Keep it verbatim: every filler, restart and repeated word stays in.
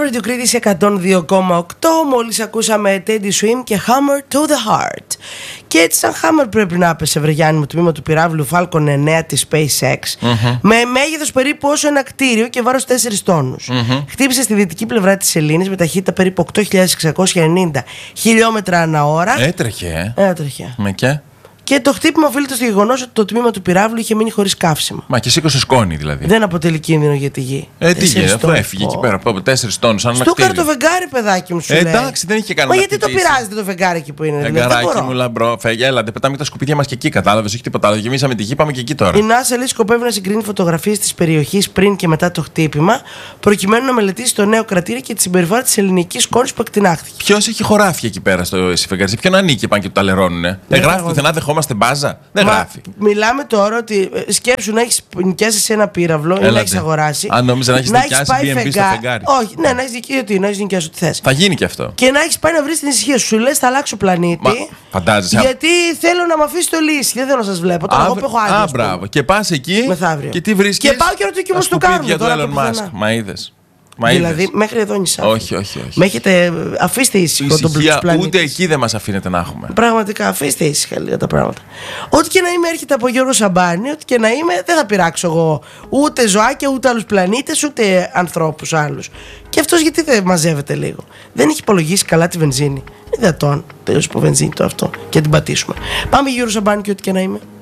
Radio Κρήτης εκατόν δύο κόμμα οκτώ. Μόλις ακούσαμε Teddy Swim και Hammer to the Heart. Και έτσι σαν Hammer πρέπει να έπεσε, βρε Γιάννη μου, το τμήμα του πυράβλου Falcon εννέα της SpaceX, mm-hmm. με μέγεθος περίπου όσο ένα κτίριο και βάρος τέσσερις τόνους. Mm-hmm. Χτύπησε στη δυτική πλευρά της σελήνης με ταχύτητα περίπου οκτώ χιλιάδες εξακόσια ενενήντα χιλιόμετρα ανά ώρα. Έτρεχε, ε. Έτρεχε. Με και. Και το χτύπημα οφείλεται στο γεγονός ότι το τμήμα του πυράβλου είχε μείνει χωρίς καύσιμο. Μα και σήκωσε σκόνη δηλαδή. Δεν αποτελεί κίνδυνο για τη γη. Ε, τι γίνεται, αυτό έφυγε εκεί πέρα από τέσσερις τόνους. Στο κάτω το φεγγάρι, παιδάκι μου, σου ε, λέει. Εντάξει, δεν είχε κανένα. Μα γιατί το πειράζετε το φεγγάρι εκεί που είναι, δηλαδή. Φεγγαράκι μου, λαμπρό, φεγγέ, έλατε, πετάμε τα σκουπίδια μας και εκεί, κατάλαβες, όχι τίποτα άλλο. Γεμίσαμε τη γη, πάμε και εκεί τώρα. Η NASA λέει σκοπεύει να συγκρίνει φωτογραφίες της περιοχής πριν και μετά το χτύπημα, προκειμένου να μελετήσει το νέο κρατήρι και τη συμπεριφορά της ελληνικής σκόνης που εκτινάχθηκε. Ποιος έχει χωράφια εκεί πέρα στο φεγγάρι, ποιον ανήκει πάνε και το ταλαιρώνουνε. Δεν γράφει πουθενά, δεχόμαστε μπάζα. Δεν γράφει. Μιλάμε τώρα ότι σκέψου να έχεις νοικιάσει σε ένα πύραυλο ή να έχεις αγοράσει. Αν νόμιζα να έχεις νοικιάσει μπι εν μπι στο φεγγάρι. Όχι, ναι, να έχεις νοικιάσει να έχεις νοικιάσει ό,τι θες. Θα γίνει και αυτό. Και να έχεις πάει να βρεις την ησυχία σου. Σου λες θα αλλάξω πλανήτη. Μα, φαντάζεσαι. Γιατί θέλω να με αφήσει το λύση. Δεν θέλω να σας βλέπω. Τώρα εγώ που έχω άδεια. Α, μπράβο. Και πας εκεί. Μεθαύριο. Και τι βρίσκεις. Και πάω και ρωτήσω και όμως το κάνουμε. Τώρα του Elon Musk. Μα είδες. Μα δηλαδή, είδες. μέχρι εδώ νησιά. Όχι, όχι, όχι. Με έχετε. Αφήστε ήσυχο τον πλανήτη. Ούτε εκεί δεν μας αφήνετε να έχουμε. Πραγματικά, αφήστε ήσυχα λίγα τα πράγματα. Ό,τι και να είμαι έρχεται από Γιώργο Σαμπάνη, ό,τι και να είμαι, δεν θα πειράξω εγώ ούτε ζωάκια, ούτε άλλους πλανήτες, ούτε ανθρώπους άλλους. Και αυτός γιατί δεν μαζεύεται λίγο. Δεν έχει υπολογίσει καλά τη βενζίνη. Είναι δυνατόν. Τέλος από βενζίνη το αυτό. Και την πατήσουμε. Πάμε Γιώργο Σαμπάνη και ό,τι και να είμαι.